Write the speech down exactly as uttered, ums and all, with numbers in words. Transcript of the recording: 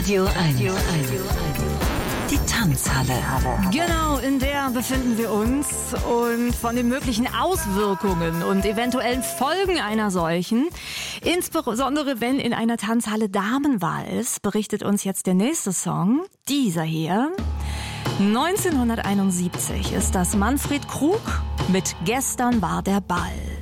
Radio eins. Die Tanzhalle. Genau, in der befinden wir uns. Und von den möglichen Auswirkungen und eventuellen Folgen einer solchen, insbesondere wenn in einer Tanzhalle Damenwahl ist, berichtet uns jetzt der nächste Song, dieser hier. neunzehnhunderteinundsiebzig ist das Manfred Krug mit Gestern war der Ball.